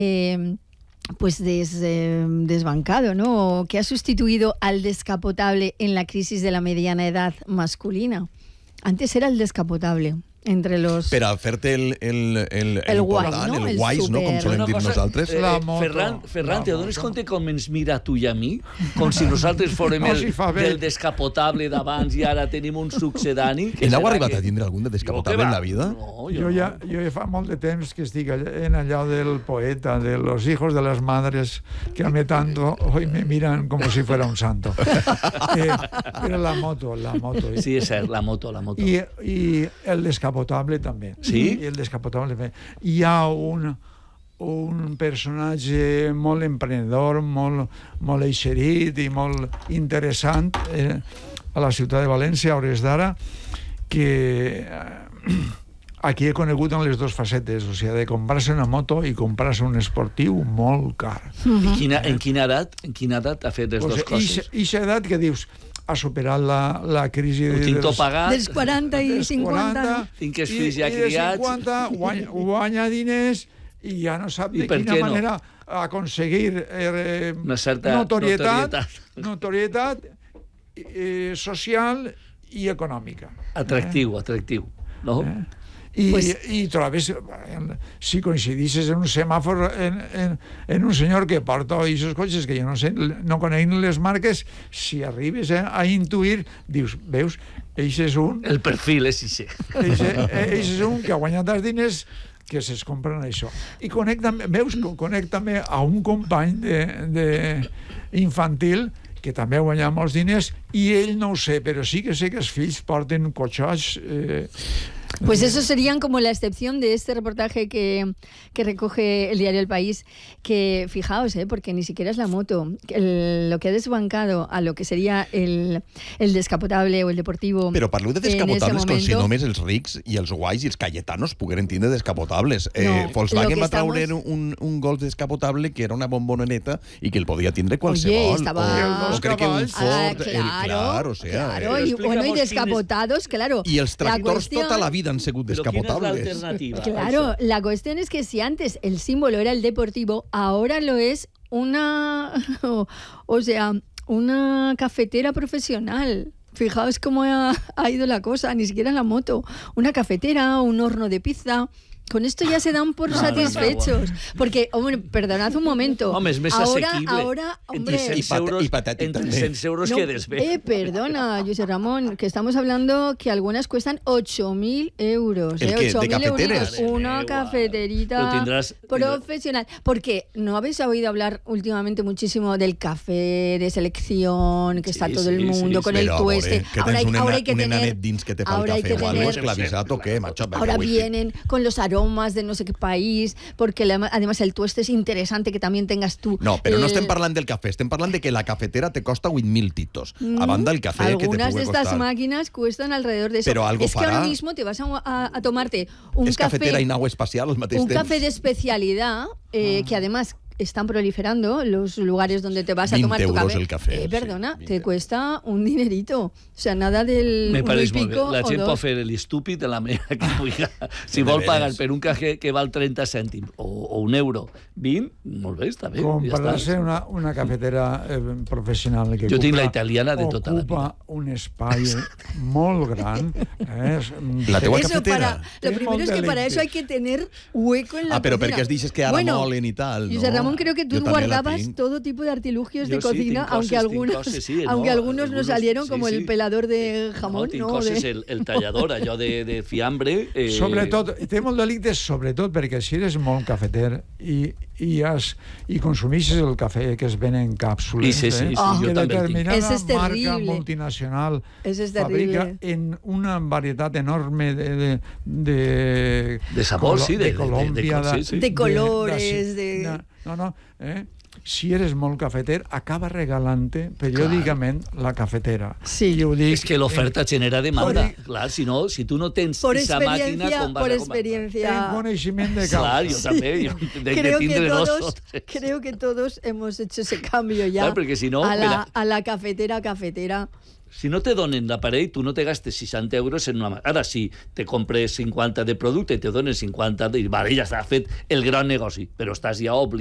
pues desbancado, ¿no? Que ha sustituido al descapotable en la crisis de la mediana edad masculina. Antes era el descapotable. Entre los... Per a fer-te el guai, important, no? el guais, no? Com solem dir nosaltres. Ferran, te dones compte com ens mira tu i a mi? Com si nosaltres fórem del descapotable d'abans i ara tenim un succedani. Heu arribat a tindre algun de descapotable en la vida? No, jo ja fa molt de temps que estic en allò del poeta, de los hijos de las madres que amé tanto, hoy me miran como si fuera un santo. Però la moto. Sí, és cert, la moto. I el descapotable també. Sí? I el descapotable també. Hi ha un personatge molt emprenedor, molt eixerit i molt interessant a la ciutat de València, a hores d'ara, que aquí he conegut en les dues facetes, o sigui, de comprar-se una moto i comprar-se un esportiu molt car. En quina edat ha fet les dues coses? Ixa edat que dius, ha superat la crisi dels 40 i 50. Tinc els fills ja criats. I de 50 guanya diners i ja no sap de quina manera aconseguir una certa notorietat social i econòmica. Atractiu, no? I trobes, si coincidisses en un semàfor en un senyor que porta aquests cotxes que jo no sé, no conec ni les marques, si arribes a intuir, dius, veus, eixe és un... El perfil és eixe. Eixe és un que ha guanyat els diners que se'ls compren això. I conec també a un company infantil que també ha guanyat molts diners i ell no ho sé, però sí que sé que els fills porten cotxots... Pues eso serían como la excepción de este reportaje que recoge el diario El País, que fijaos, porque ni siquiera es la moto, lo que ha desbancado a lo que sería el descapotable o el deportivo. Però parleu de descapotables com si només els rics i els guais i els cayetanos pogueren tindre descapotables. Volkswagen va traure un Golf descapotable que era una bomboneta i que el podia tindre qualsevol. O crec que un Ford, claro, y descapotados, claro. I els tractors tota la vida han sigut descapotables. ¿Qué es la alternativa? Claro, la cuestión es que si antes el símbolo era el deportivo, ahora lo es una cafetera profesional. Fijaos cómo ha ido la cosa, ni siquiera la moto. Una cafetera, un horno de pizza... Con esto ya se dan por satisfechos. Porque, hombre, perdonad un momento. Hombre, es más asequible. Ahora, hombre... Entre 100 euros quedes bé. Perdona, José Ramón, que estamos hablando que algunas cuestan 8.000 euros. ¿El qué? 8.000 ¿De cafeteras? Una cafeterita profesional. Porque no habéis oído hablar últimamente muchísimo del café de selección, que está todo el mundo con el tueste. Ahora hay que tener... Ahora vienen con los aromas de no sé qué país, porque además el tueste es interesante que también tengas tú... No, però no estem parlant del café, estem parlant de que la cafetera te costa 8.000 titos. A banda el café que te puede costar. Algunas de estas máquinas cuestan alrededor de eso. Pero algo farà. Que ahora mismo te vas a tomarte un café... És cafetera i nau espacial al mateix temps. Un café de especialidad, que además... están proliferando los lugares donde te vas a tomar tu café. El café. Perdona, te cuesta un dinerito. O sea, nada del me pareix molt bé. La gent pot fer l'estúpid de la manera que vulgui. Si vol pagar per un cafè que val 30 cèntims o un euro 20, molt bé, està bé. Comprar-se una cafetera professional que jo tinc la italiana de tota la vida. Ocupa un espai molt gran. La teua cafetera. Lo primero es que para eso hay que tener hueco en la cocina. Però perquè has dit que ara molen i tal, no? José Ramón, creo que tú guardabas todo tipo de artilugios de cocina, aunque algunos no salieron, como el pelador de jamón. Tinc coses, el tallador, allò de fiambre... Sobretot, té molt delictes, sobretot perquè si eres molt cafeter i consumixes el cafè que es ven en càpsules, que determinada marca multinacional fabrica en una varietat enorme de sabors, de Colòmbia, de colores, si eres molt cafeter, acaba regalant-te periòdicament la cafetera. Sí. I ho dic, és que l'oferta genera demanda. Clar, si tu no tens aquesta màquina, com vas a experiencia. En coneixement de causa. Clar, yo también. Creo que todos hemos hecho ese cambio ya. Claro, porque si no, a la cafetera. Si no te donen l'aparell, tu no te gastes 60 euros en una... Ara, si te compres 50 de producte i te donen 50, vale, ja s'ha fet el gran negoci, però estàs ja obligat